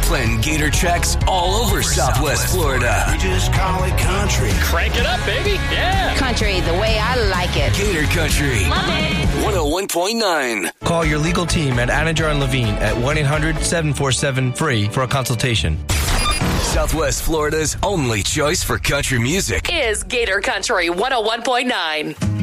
Playing Gator tracks all over Southwest Florida. We just call it country. Crank it up, baby. Yeah. Country the way I like it. Gator Country. Love it. 101.9. Call your legal team at Anajar and Levine at 1-800-747-FREE for a consultation. Southwest Florida's only choice for country music is Gator Country 101.9.